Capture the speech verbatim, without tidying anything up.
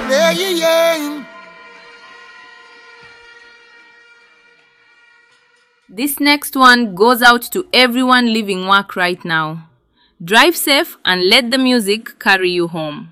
This next one goes out to everyone leaving work right now. Drive safe and let the music carry you home.